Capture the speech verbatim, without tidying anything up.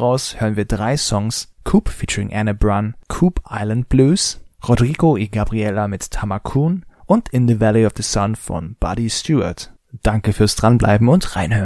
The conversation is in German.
raus hören wir drei Songs: Coop featuring Anna Brun, Coop Island Blues, Rodrigo y Gabriela mit Tamakun und In the Valley of the Sun von Buddy Stewart. Danke fürs Dranbleiben und reinhören.